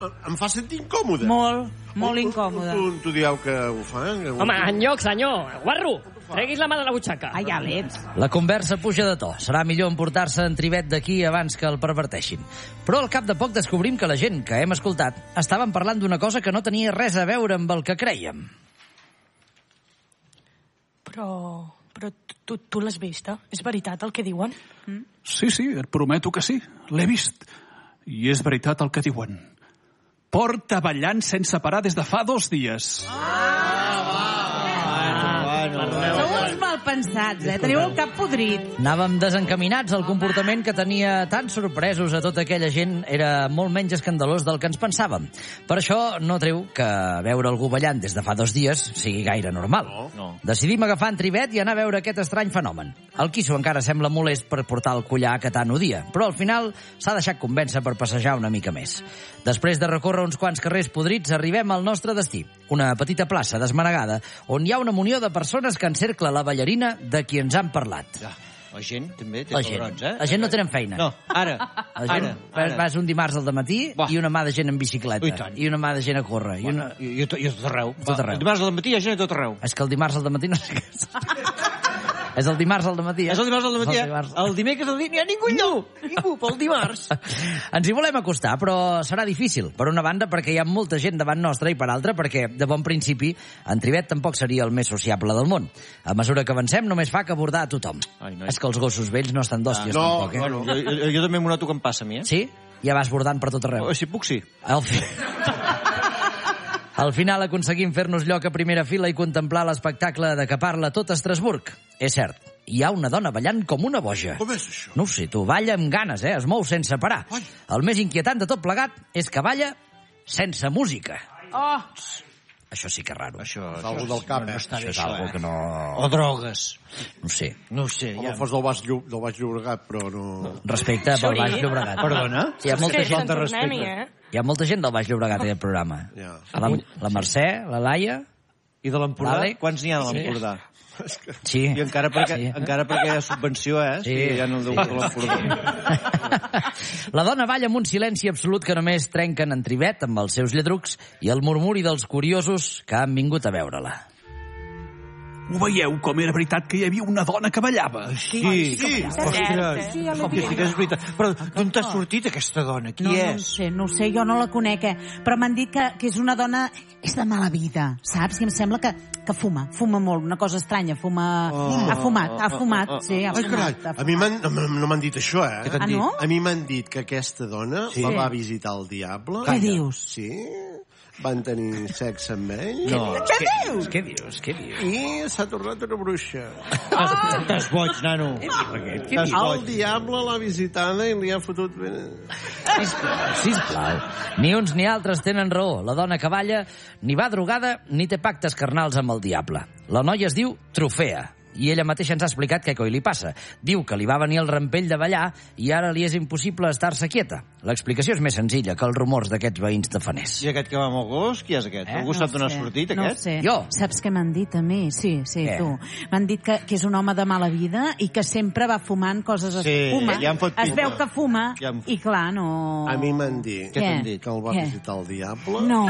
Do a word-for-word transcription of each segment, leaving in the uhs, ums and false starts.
Em fa sentir incòmode. Molt, molt incòmode. Tu, tu dieu que ho fa? Que ho... Home, enlloc, senyor. Guarro, treguis la mà de la butxaca. Ai, Àlex. La conversa puja de to. Serà millor emportar-se en Trivet d'aquí abans que el perverteixin. Però al cap de poc descobrim que la gent que hem escoltat estaven parlant d'una cosa que no tenia res a veure amb el que creiem. Però... però tu, tu l'has vista? És veritat el que diuen? Mm? Sí, sí, et prometo que sí. L'he vist. I és veritat el que diuen. Porta ballant sense parar des de fa dos dies. Sou uns malpensats, eh? Teniu el cap podrit. Anàvem desencaminats. El comportament que tenia tan sorpresos a tota aquella gent era molt menys escandalós del que ens pensàvem. Per això no treu que veure algú ballant des de fa dos dies sigui gaire normal. No, no. Decidim agafar en Trivet i anar a veure aquest estrany fenomen. El Quisso encara sembla molest per portar el collar que tant odia, però al final s'ha deixat convèncer per passejar una mica més. Després de recórrer uns quants carrers podrits, arribem al nostre destí, una petita plaça desmanegada on hi ha una munió de persones que encercla la ballarina de qui ens han parlat. Ja. La gent també té La gent. cabrons, eh? La gent no tenen feina. No, ara, La gent, ara, ara. Vas un dimarts al dematí Buah. i una mà de gent en bicicleta. I tant. I una mà de gent a córrer. I una... I, i, a tot- i a tot arreu. A tot arreu. El dimarts al matí hi ha gent a tot arreu. És que el dimarts al dematí no sé què és. És el dimarts al dematí, eh? És el dimarts al matí, És eh? el dimarts. El dimecres al dia n'hi ha ningú, ningú, ningú, pel dimarts. Ens hi volem acostar, però serà difícil. Per una banda, perquè hi ha molta gent davant nostra, i per altra, perquè, de bon principi, en Trivet tampoc seria el més sociable del món. A mesura que avancem, només fa que abordar a tothom. Ai, noi. És que els gossos vells no estan d'hòsties, no, tampoc, eh? Bueno, jo, jo, jo també m'ho noto que em passa a mi, eh? Sí? Ja vas bordant per tot arreu. Oh, si puc, sí. Al, fi... Al final aconseguim fer-nos lloc a primera fila i contemplar l'espectacle de què parla tot Estrasburg. És cert, hi ha una dona ballant com una boja. Com és això? No ho sé, tu, balla amb ganes, eh? Es mou sense parar. Ai. El més inquietant de tot plegat és que balla sense música. Oh, Això sí que és raro. Això, És algo del cap, eh? no està bé, Això és algo eh? que no... O drogues. No ho sé. No ho sé, Com ja. fos del Baix, Llo... del Baix Llobregat, però no... Respecte pel Xori. Baix Llobregat. Perdona? Hi ha molta que gent, se'n tornem-hi, eh? hi ha molta gent del Baix Llobregat en aquest programa. Ja. La, la Mercè, la Laia... I de l'Empordà? L'Àlex? Quants n'hi ha de l'Empordà? Sí. I encara perquè, Sí. encara perquè hi ha subvenció, eh? Sí. Ja no deu de l'Empordà. La dona balla amb un silenci absolut que només trenquen en Trivet amb els seus lladrucs i el murmuri dels curiosos que han vingut a veure-la. Ho veieu com era veritat que hi havia una dona que ballava? Sí, sí. Ostres, Sí, ja l'he com que sí que és veritat. Però d'on t'ha sortit aquesta dona? Qui no, no ho és? sé, no ho sé, jo no la conec, eh? Però m'han dit que, que és una dona... És de mala vida, saps? I em sembla que, que fuma, fuma molt, una cosa estranya, fuma... Oh. ha fumat, ha fumat, sí, ha Ai, carai, fumat. a mi m'han- no, no m'han dit això, eh? Què t'han Ah, dit? no? A mi m'han dit que aquesta dona Sí. la va visitar el diable. Què dius? Sí, van tenir sexe amb ell. No. Què dius? Què dius? Què dius? I s'ha tornat una bruixa. Estàs, estàs boig, nano. Estàs El boig. diable l'ha visitada i li ha fotut... Sisplau, sisplau. Ni uns ni altres tenen raó. La dona que balla ni va drogada ni té pactes carnals amb el diable. La noia es diu Trofea i ella mateixa ens ha explicat què coi li passa. Diu que li va venir el rampell de ballar i ara li és impossible estar-se quieta. L'explicació és més senzilla que els rumors d'aquests veïns tafaners. I aquest que va amb el gos, qui és aquest? Eh? Algú sap d'on ha sortit, no ho aquest? sé. Jo. Saps què m'han dit a mi? Sí, sí, Què? tu. M'han dit que, que és un home de mala vida i que sempre va fumant coses... Sí, fuma. ja em fot Es pinta. veu que fuma Ja em- i clar, no... A mi m'han dit Què Què? t'han dit? que el va Què? visitar el diable, No.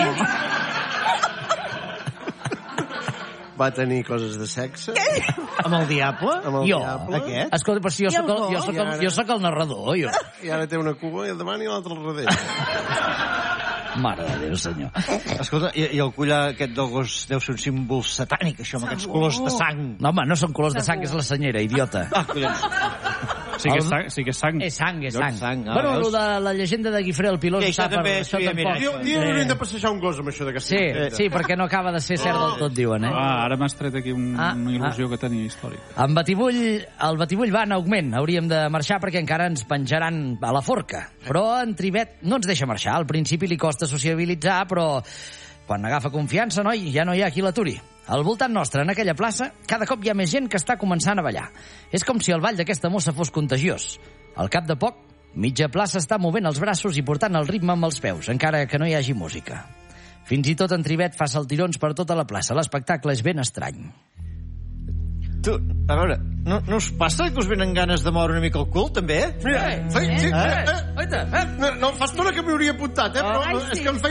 va tenir coses de sexe Amb el diable? amb el Jo? diable, Aquest? Escolta, però si jo I el sóc el, jo gos? sóc el, jo sóc el narrador, jo. i ara té una cuba i al davant i l'altra al darrere. Mare de Déu, senyor. Escolta, i, i el collar aquest del gos deu ser un símbol satànic, això, amb aquests colors de sang. No, home, no són colors de sang, és la senyera, idiota. Ah, collons. Sí que és sang. Sí que és sang. És sang, és Doncs sang. sang, ah, bueno, veus? lo de la llegenda de Guifré el Pilós Sí, això està per... també Això seria tampoc... mirar. Diu, diu, haurem de passejar un gos amb això d'aquesta Sí, manera. sí, perquè no acaba de ser cert del tot, diuen, eh? Ah, ara m'has tret aquí un, Ah, una il·lusió que tenia històrica. En Batibull, el Batibull va en augment. Hauríem de marxar perquè encara ens penjaran a la forca. Però en Trivet no ens deixa marxar. Al principi li costa sociabilitzar, però quan agafa confiança, noi, ja no hi ha qui l'aturi. Al voltant nostre, en aquella plaça, cada cop hi ha més gent que està començant a ballar. És com si el ball d'aquesta mossa fos contagiós. Al cap de poc, mitja plaça està movent els braços i portant el ritme amb els peus, encara que no hi hagi música. Fins i tot en Trivet fa saltirons per tota la plaça. L'espectacle és ben estrany. tu, a veure, no, no us passa que us venen ganes de moure una mica el cul, també? Mira, Eh? sí, sí, Eh? eh, eh, Oita, eh? no, no, fa estona que m'hi hauria apuntat, eh, però Ai, és sí. que em feia